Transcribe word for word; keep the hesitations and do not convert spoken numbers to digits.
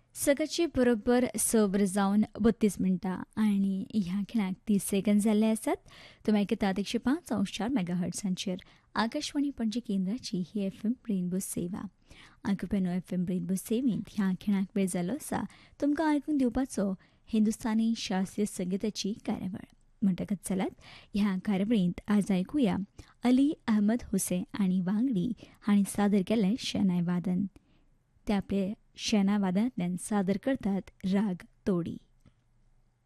सकाळची बरोबर स वर जावन बत्तीस मिनटां आणि ह्या खेळाक तीस सेकंद जाल्ले आसात. तुमी आयकतात एकशे पांच अंश चार मेगा हर्ट्सांचेर आकाशवाणी पणजी केंद्राची ही एफ एम रेनबो सेवा. आयकुप्यानो एफ एम रेनबो सेवेंत ह्या खेळाक वेळ जालो आसा तुमकां आयकून दिवपाचो हिंदुस्थानी शास्त्रीय संगीताची कार्यावळ. म्हणटकच चलात ह्या कार्यावळींत आज आयकुया अली अहमद हुसेन आनी वांगडी हांणी सादर केल्लें शेनाय वादन. ते आपले शेना वादनांतल्यान सादर करतात राग तोडी.